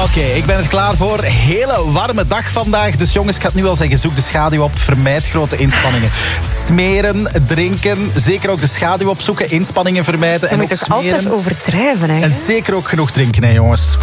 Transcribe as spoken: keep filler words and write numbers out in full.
Oké, ik ben er klaar voor. Hele warme dag vandaag. Dus jongens, ik ga het nu al zeggen. Zoek de schaduw op. Vermijd grote inspanningen. Smeren, drinken. Zeker ook de schaduw opzoeken. Inspanningen vermijden. Je en moet ook toch smeren. altijd overdrijven, hè? En zeker ook genoeg drinken, hè, jongens.